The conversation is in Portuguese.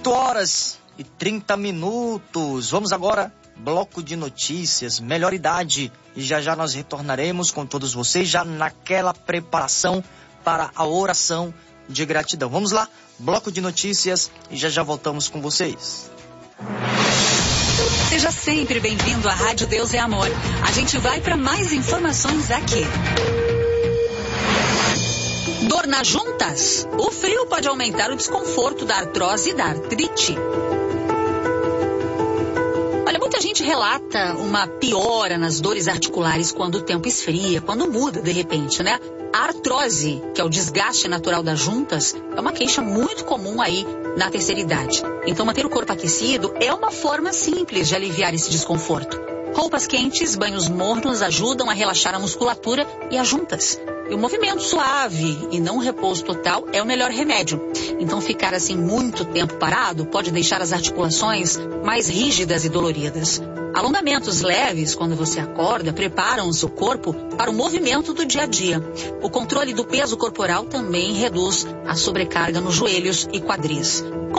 8h30. Vamos agora, bloco de notícias, melhor idade. E já nós retornaremos com todos vocês, já naquela preparação para a oração de gratidão. Vamos lá, bloco de notícias e já voltamos com vocês. Seja sempre bem-vindo à Rádio Deus é Amor. A gente vai para mais informações aqui. Dor nas juntas? O frio pode aumentar o desconforto da artrose e da artrite. Olha, muita gente relata uma piora nas dores articulares quando o tempo esfria, quando muda de repente, né? A artrose, que é o desgaste natural das juntas, é uma queixa muito comum aí na terceira idade. Então, manter o corpo aquecido é uma forma simples de aliviar esse desconforto. Roupas quentes, banhos mornos ajudam a relaxar a musculatura e as juntas. E o movimento suave e não o repouso total é o melhor remédio. Então, ficar assim muito tempo parado pode deixar as articulações mais rígidas e doloridas. Alongamentos leves, quando você acorda, preparam o seu corpo para o movimento do dia a dia. O controle do peso corporal também reduz a sobrecarga nos joelhos e quadris.